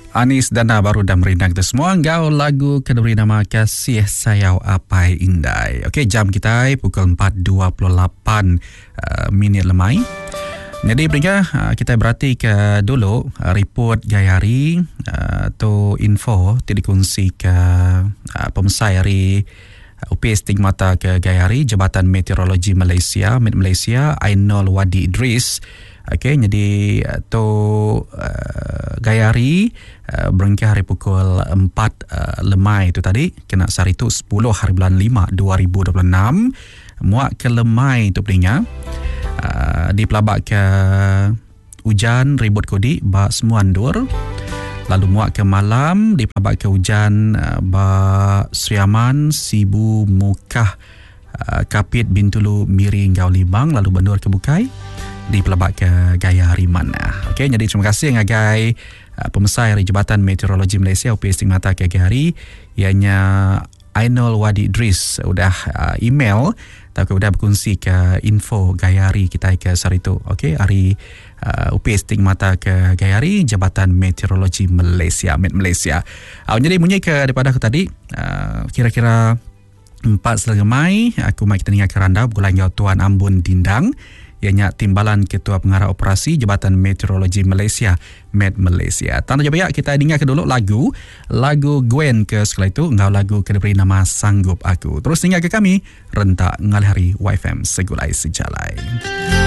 Anis Dana baru dah merindang kita semua. Gaul lagu kedua nama Kasih Sayau Apai Indai. Okey, jam kita pukul 4.28 minit lemai. Jadi peringkat kita berhati ke dulu report gaya hari atau info dikongsi ke pemesai hari UPS Stigmata ke gaya hari Jabatan Meteorologi Malaysia Malaysia Ainul Wadi Idris. Okey, jadi tu gaya hari berengkah hari pukul 4 lemai itu tadi kena sehari tu 10 hari bulan 5 2026 muak ke lemai tu peringkat dipelabak ke hujan ribut kodi ba semua andur. Lalu muak ke malam dipelabak ke hujan ba Seriaman, Sibu, Mukah, Kapit, Bintulu, Miri, Ngau Libang. Lalu Bendur ke Bukai dipelabak ke Gaya Hariman. Okey, jadi terima kasih ngagai pemesai dari Jabatan Meteorologi Malaysia UPS Stigmata ke Gaya Hari ianya Ainul Wadi Idris sudah email atau sudah berkongsi ke info Gaya Hari kita ke hari itu. Okey, hari UPS Stigmata ke Gaya Hari Jabatan Meteorologi Malaysia Malaysia. Jadi bunyi ke daripada aku tadi kira-kira 4 selagi mai aku mai kita dengar ke randa bulan Tuan Ambun Dindang ianya Timbalan Ketua Pengarah Operasi Jabatan Meteorologi Malaysia Malaysia. Tanpa jauh banyak kita dengar ke dulu lagu Gwen ke sekali itu ngau lagu ke diberi nama Sanggup Aku. Terus dengar ke kami rentak ngalih hari YFM Segulai Sejalai.